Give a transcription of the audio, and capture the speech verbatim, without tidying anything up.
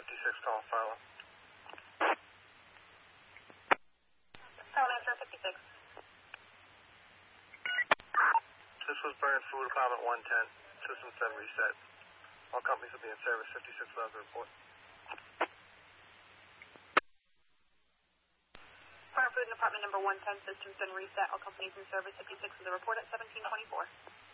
fifty-six, call follow. Call answer fifty-six. This was Burn Food Department one ten. System seven reset. All companies will be in service. fifty-six allowed to report. Burn Food Department number one ten. System seven reset. All companies in service. fifty-six is the report at seventeen twenty-four.